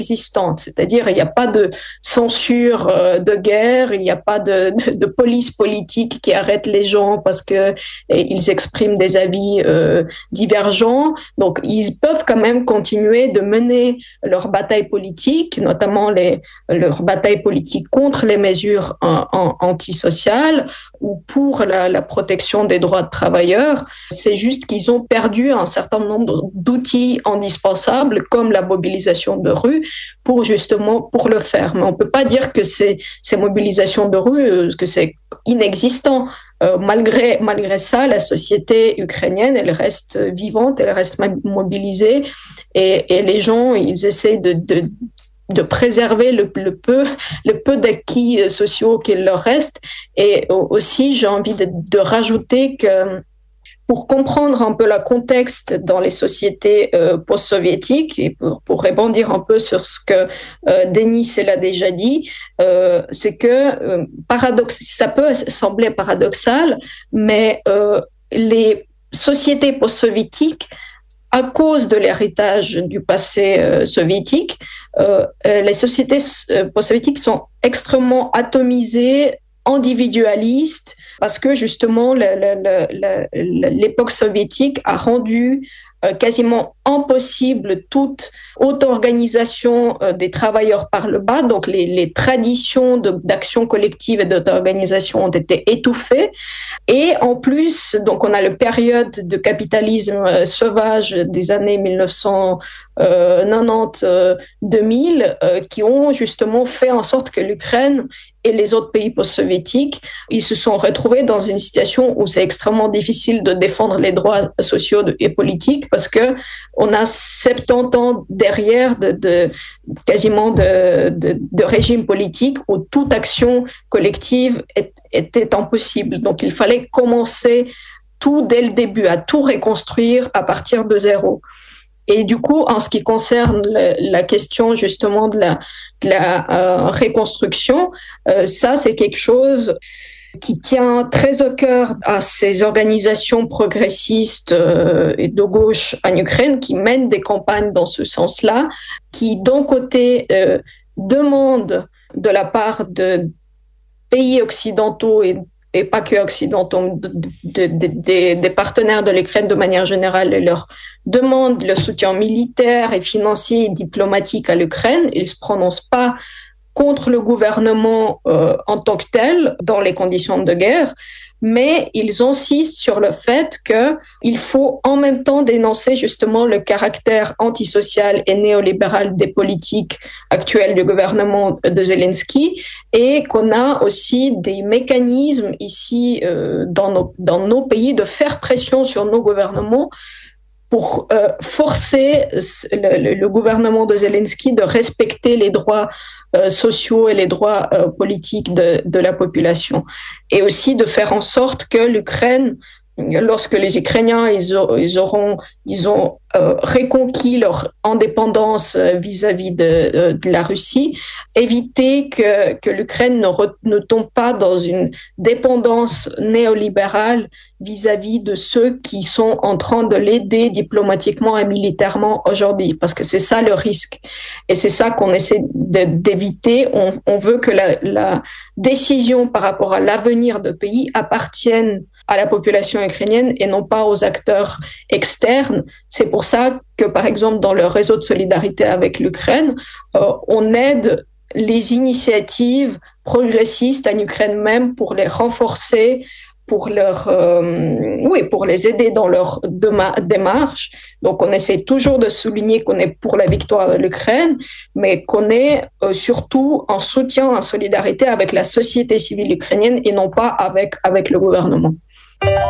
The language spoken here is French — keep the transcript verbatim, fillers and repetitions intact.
existante, c'est-à-dire il n'y a pas de censure euh, de guerre, il n'y a pas de, de, de police politique qui arrête les gens parce que ils expriment des avis euh, divergents. Donc ils peuvent quand même continuer de mener leur bataille politique, notamment les, leur bataille politique contre les mesures en, en, antisociales ou pour la, la protection des droits de travailleurs. C'est juste qu'ils ont perdu un certain nombre d'outils indispensables comme la mobilisation de rue pour justement pour le faire. Mais on ne peut pas dire que ces, ces mobilisations de rue, que c'est inexistant. Euh, malgré, malgré ça, la société ukrainienne, elle reste vivante, elle reste mobilisée et, et les gens, ils essaient de, de, de préserver le, le peu, le peu d'acquis sociaux qu'il leur reste. Et aussi, j'ai envie de, de rajouter que pour comprendre un peu le contexte dans les sociétés euh, post-soviétiques et pour, pour rebondir un peu sur ce que euh, Denis l'a déjà dit, euh, c'est que euh, paradoxe, ça peut sembler paradoxal, mais euh, les sociétés post-soviétiques, à cause de l'héritage du passé euh, soviétique, euh, les sociétés post-soviétiques sont extrêmement atomisées, individualistes, parce que justement le, le, le, l'époque soviétique a rendu euh, quasiment impossible toute auto-organisation euh, des travailleurs par le bas. Donc les, les traditions de, d'action collective et d'auto-organisation ont été étouffées. Et en plus, donc on a la période de capitalisme euh, sauvage des années mille neuf cent quatre-vingt-dix deux mille euh, qui ont justement fait en sorte que l'Ukraine et les autres pays post-soviétiques, ils se sont retrouvés dans une situation où c'est extrêmement difficile de défendre les droits sociaux et politiques parce que on a soixante-dix ans derrière de, de quasiment de, de, de régime politique où toute action collective est, était impossible. Donc il fallait commencer tout dès le début, à tout reconstruire à partir de zéro. Et du coup, en ce qui concerne le, la question justement de la, de la euh, reconstruction, euh, ça c'est quelque chose qui tient très au cœur à ces organisations progressistes euh, et de gauche en Ukraine qui mènent des campagnes dans ce sens-là, qui d'un côté euh, demandent de la part de pays occidentaux et et pas que occidentaux, de, de, de, de, des partenaires de l'Ukraine de manière générale, et leur demandent le soutien militaire et financier et diplomatique à l'Ukraine. Ils ne se prononcent pas contre le gouvernement euh, en tant que tel, dans les conditions de guerre, mais ils insistent sur le fait qu'il faut en même temps dénoncer justement le caractère antisocial et néolibéral des politiques actuelles du gouvernement de Zelensky et qu'on a aussi des mécanismes ici euh, dans, nos, dans nos pays de faire pression sur nos gouvernements pour euh, forcer le, le, le gouvernement de Zelensky de respecter les droits Euh, sociaux et les droits euh, politiques de, de la population. Et aussi de faire en sorte que l'Ukraine, lorsque les Ukrainiens ils, a, ils auront ils ont euh, reconquis leur indépendance vis-à-vis de, de la Russie, éviter que, que l'Ukraine ne, re, ne tombe pas dans une dépendance néolibérale vis-à-vis de ceux qui sont en train de l'aider diplomatiquement et militairement aujourd'hui, parce que c'est ça le risque. Et c'est ça qu'on essaie de, d'éviter. On, on veut que la, la décision par rapport à l'avenir de pays appartienne à la population ukrainienne et non pas aux acteurs externes. C'est pour ça que, par exemple, dans le réseau de solidarité avec l'Ukraine, euh, on aide les initiatives progressistes en Ukraine même pour les renforcer, pour leur, euh, oui, pour les aider dans leur démarche. Donc, on essaie toujours de souligner qu'on est pour la victoire de l'Ukraine, mais qu'on est euh, surtout en soutien, en solidarité avec la société civile ukrainienne et non pas avec, avec le gouvernement.